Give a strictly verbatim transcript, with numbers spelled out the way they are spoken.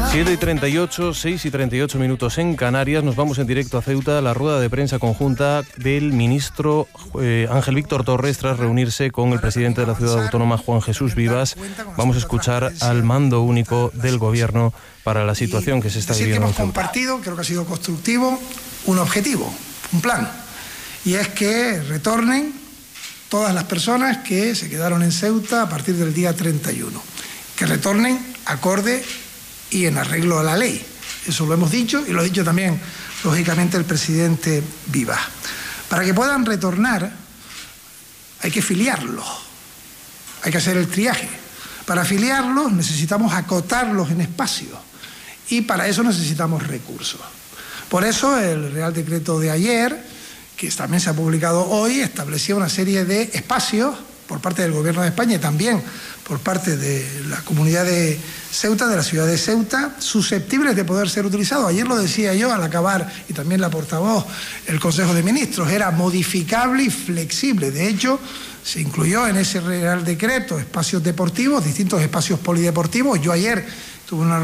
siete y treinta y ocho, seis y treinta y ocho minutos en Canarias. Nos vamos en directo a Ceuta a la rueda de prensa conjunta del ministro eh, Ángel Víctor Torres tras reunirse con el presidente de la ciudad autónoma, Juan Jesús Vivas. Vamos a escuchar al mando único del gobierno para la situación que se está viviendo en Ceuta. Hemos compartido, creo que ha sido constructivo, un objetivo, un plan, y es que retornen todas las personas que se quedaron en Ceuta a partir del día treinta y uno, que retornen acorde y en arreglo a la ley. Eso lo hemos dicho y lo ha dicho también, lógicamente, el presidente Vivas. Para que puedan retornar hay que filiarlos, hay que hacer el triaje. Para filiarlos necesitamos acotarlos en espacios y para eso necesitamos recursos. Por eso el Real Decreto de ayer, que también se ha publicado hoy, establecía una serie de espacios por parte del Gobierno de España y también por parte de la comunidad de Ceuta, de la ciudad de Ceuta, susceptibles de poder ser utilizados. Ayer lo decía yo al acabar, y también la portavoz, el Consejo de Ministros, era modificable y flexible. De hecho, se incluyó en ese Real Decreto espacios deportivos, distintos espacios polideportivos. Yo ayer tuve una